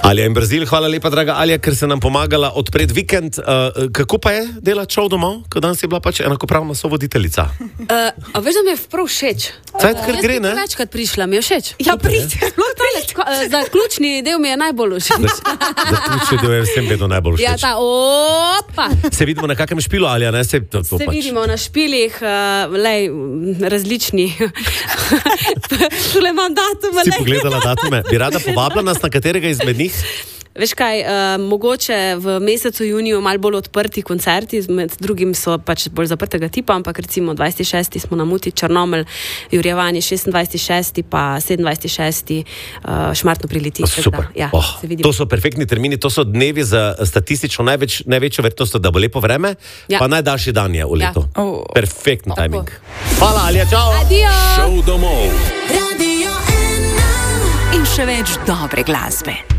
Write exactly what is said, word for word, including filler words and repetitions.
Alja in Brazil, hvala lepa, draga Alja, ker se nam pomagala odpred vikend. Uh, kako pa je delati šov domov, ko danes je bila pač enakopravna sovoditeljica? Uh, a veš, da mi je prav všeč. Cajt, kar gre, ne? Večkrat prišla, mi je všeč. Ja, pridite. Zaključni del mi je najbolj všeč. Zaključni del je vsem vedno najbolj všeč. Ja, ta opa. Se vidimo na kakem špilu, Alja, ne? Se, to, to Se pač. vidimo na špilih, uh, lej, različni. Tule imam datume, Si lej. pogledala datume? Bi rada povabila nas na katerega izmed njih? Veš kaj, uh, mogoče v mesecu juniju malo bolj odprti koncerti, med drugim so pač bolj zaprtega tipa, ampak recimo dvajseti šesti smo na Muti, Črnomelj, Jurjevanje, šestindvajseti šesti pa sedemindvajseti šesti uh, Šmartno pri Litiji. Super. Ja, oh, se vidimo. to so perfektni termini, to so dnevi za statistično največ, največjo verjetnost, da bo lepo vreme, Ja. pa najdaljši dan je v Ja. letu. Oh. Perfektni timing. Hvala, Alja, čau! Adijo! Šov domov. Radio ena. In še več dobre glasbe.